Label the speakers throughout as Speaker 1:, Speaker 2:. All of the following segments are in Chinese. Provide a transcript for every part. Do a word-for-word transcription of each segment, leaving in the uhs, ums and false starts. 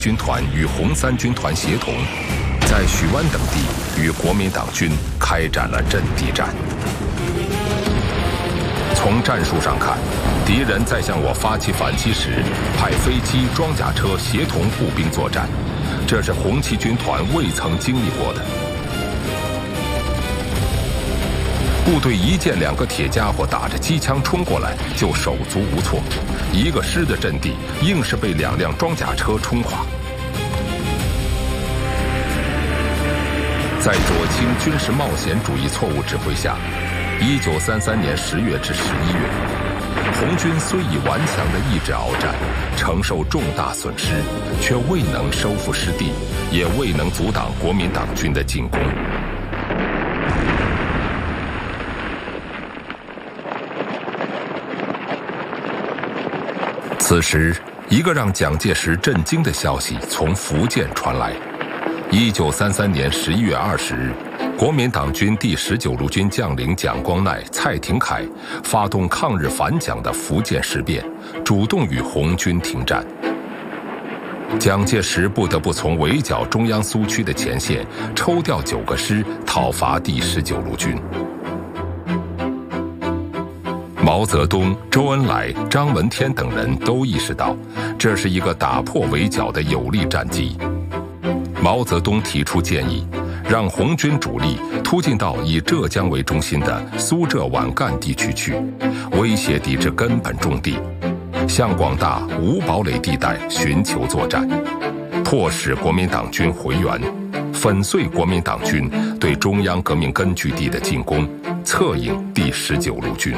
Speaker 1: 军团与红三军团协同，在许湾等地与国民党军开展了阵地战。从战术上看，敌人在向我发起反击时，派飞机、装甲车协同步兵作战，这是红七军团未曾经历过的。部队一见两个铁家伙打着机枪冲过来，就手足无措，一个师的阵地硬是被两辆装甲车冲垮。在左倾军事冒险主义错误指挥下，一九三三年十月至十一月，红军虽以顽强的意志鏖战，承受重大损失，却未能收复失地，也未能阻挡国民党军的进攻。此时，一个让蒋介石震惊的消息从福建传来。一九三三年十一月二十日，国民党军第十九路军将领蒋光鼐、蔡廷锴发动抗日反蒋的福建事变，主动与红军停战。蒋介石不得不从围剿中央苏区的前线抽调九个师讨伐第十九路军。毛泽东、周恩来、张闻天等人都意识到，这是一个打破围剿的有力战机。毛泽东提出建议，让红军主力突进到以浙江为中心的苏浙皖赣地区去，威胁敌之根本重地，向广大无堡垒地带寻求作战，迫使国民党军回援，粉碎国民党军对中央革命根据地的进攻，策应第十九路军。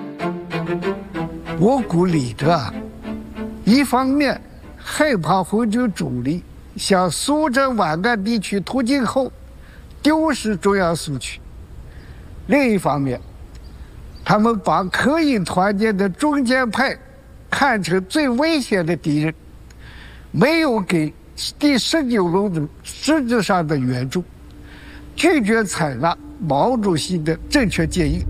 Speaker 2: 我估李德啊，一方面害怕红军主力向苏浙皖赣地区突进后丢失中央苏区，另一方面，他们把可以团结的中间派看成最危险的敌人，没有给第十九路军实质上的援助，拒绝采纳毛主席的正确建议。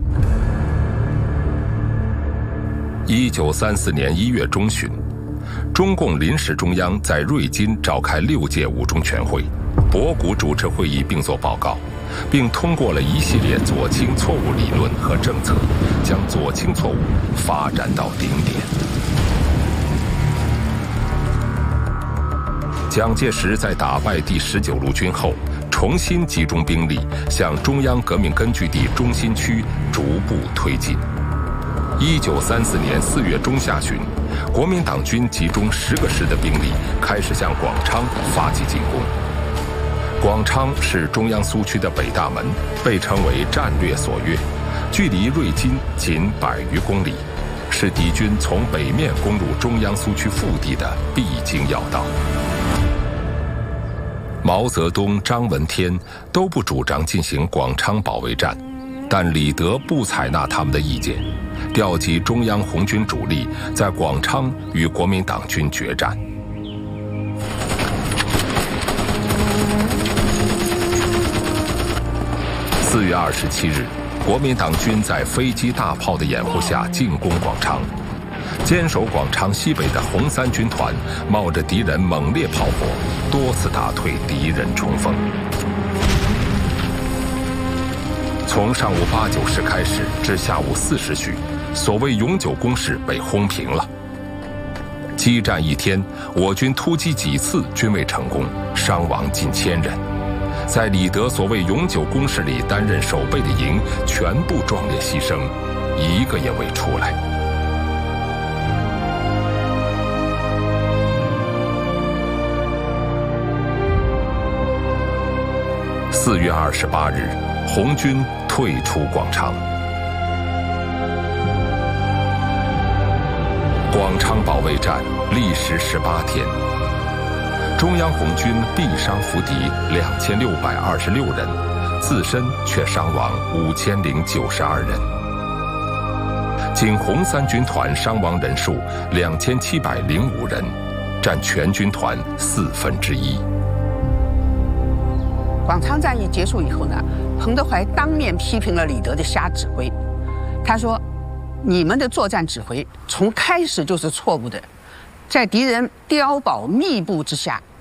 Speaker 1: 一九三四年一月中旬，中共临时中央在瑞金召开六届五中全会，博古主持会议并作报告，并通过了一系列左倾错误理论和政策，将左倾错误发展到顶点。蒋介石在打败第十九路军后，重新集中兵力向中央革命根据地中心区逐步推进。一九三四年四月中下旬，国民党军集中十个师的兵力，开始向广昌发起进攻。广昌是中央苏区的北大门，被称为战略锁钥，距离瑞金仅百余公里，是敌军从北面攻入中央苏区腹地的必经要道。毛泽东、张闻天都不主张进行广昌保卫战，但李德不采纳他们的意见，调集中央红军主力在广昌与国民党军决战。四月二十七日，国民党军在飞机、大炮的掩护下进攻广昌。坚守广昌西北的红三军团冒着敌人猛烈炮火，多次打退敌人冲锋。从上午八九时开始至下午四时许，所谓永久工事被轰平了。激战一天，我军突击几次均未成功，伤亡近千人。在李德所谓永久工事里担任守备的营全部壮烈牺牲，一个也未出来。四月二十八日，红军退出广昌。广昌保卫战历时十八天，中央红军毙伤俘敌两千六百二十六人，自身却伤亡五千零九十二人。仅红三军团伤亡人数两千七百零五人，占全军团四分之一。
Speaker 3: 广昌战役结束以后呢，彭德怀当面批评了李德的瞎指挥。他说：“你们的作战指挥从开始就是错误的，在敌人碉堡密布之下，